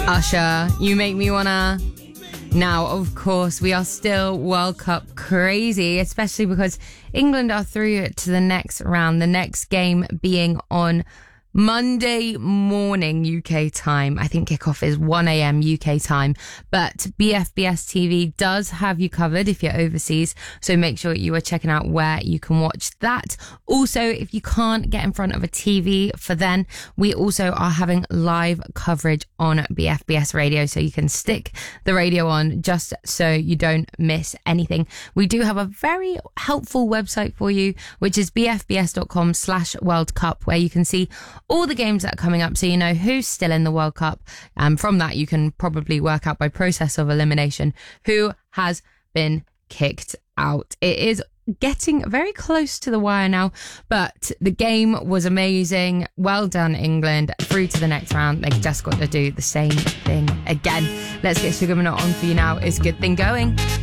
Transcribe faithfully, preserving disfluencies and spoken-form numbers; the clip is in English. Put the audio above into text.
Usher, You Make Me Wanna. Now, of course, we are still World Cup crazy, especially because England are through to the next round, the next game being on Monday morning U K time. I think kickoff is one a.m. U K time, but B F B S T V does have you covered if you're overseas, so make sure you are checking out where you can watch that. Also, if you can't get in front of a T V for then, we also are having live coverage on B F B S radio, so you can stick the radio on just so you don't miss anything. We do have a very helpful website for you, which is bfbs.com slash World Cup, where you can see all the games that are coming up, so you know who's still in the World Cup. Um, from that, you can probably work out by process of elimination who has been kicked out. It is getting very close to the wire now, but the game was amazing. Well done, England. Through to the next round. They just got to do the same thing again. Let's get Sugar Minott on for you now. It's a Good Thing Going.